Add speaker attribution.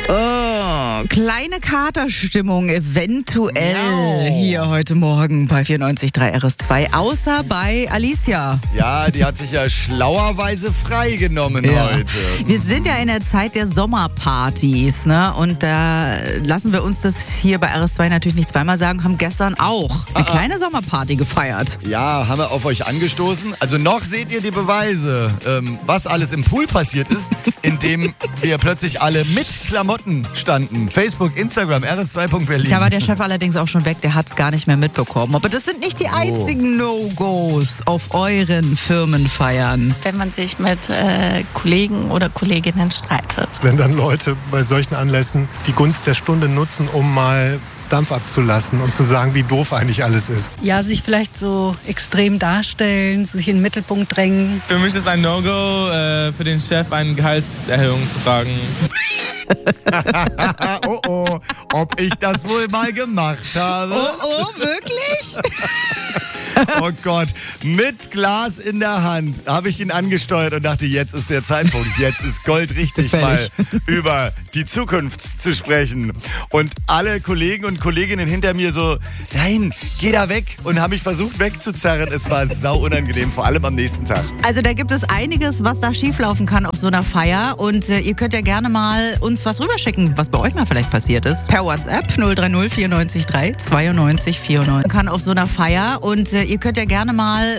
Speaker 1: Oh, kleine Katerstimmung eventuell hier heute Morgen bei 94.3 RS2, außer bei Alicia.
Speaker 2: Ja, die hat sich ja schlauerweise freigenommen heute.
Speaker 1: Wir sind ja in der Zeit der Sommerpartys, ne? Und da lassen wir uns das hier bei RS2 natürlich nicht zweimal sagen, haben gestern auch eine kleine Sommerparty gefeiert.
Speaker 2: Ja, haben wir auf euch angestoßen. Also noch seht ihr die Beweise, was alles im Pool passiert ist, indem wir plötzlich alle mit Klamotten standen. Facebook, Instagram, rs2.berlin.
Speaker 1: Da war der Chef allerdings auch schon weg, der hat es gar nicht mehr mitbekommen. Aber das sind nicht die einzigen No-Gos auf euren Firmenfeiern.
Speaker 3: Wenn man sich mit Kollegen oder Kolleginnen streitet.
Speaker 4: Wenn dann Leute bei solchen Anlässen die Gunst der Stunde nutzen, um mal Dampf abzulassen und zu sagen, wie doof eigentlich alles ist.
Speaker 5: Ja, sich vielleicht so extrem darstellen, sich in den Mittelpunkt drängen.
Speaker 6: Für mich ist ein No-Go, für den Chef eine Gehaltserhöhung zu fragen.
Speaker 2: Oh, ob ich das wohl mal gemacht habe?
Speaker 1: Oh, wirklich?
Speaker 2: Oh Gott, mit Glas in der Hand habe ich ihn angesteuert und dachte, jetzt ist der Zeitpunkt, jetzt ist Gold richtig, mal über die Zukunft zu sprechen. Und alle Kollegen und Kolleginnen hinter mir so, nein, geh da weg, und haben mich versucht wegzuzerren. Es war sau unangenehm, vor allem am nächsten Tag.
Speaker 1: Also da gibt es einiges, was da schieflaufen kann auf so einer Feier, und ihr könnt ja gerne mal uns was rüberschicken, was bei euch mal vielleicht passiert ist. Per WhatsApp 030 94 3 92 49. Kann auf so einer Feier, und ihr könnt ja gerne mal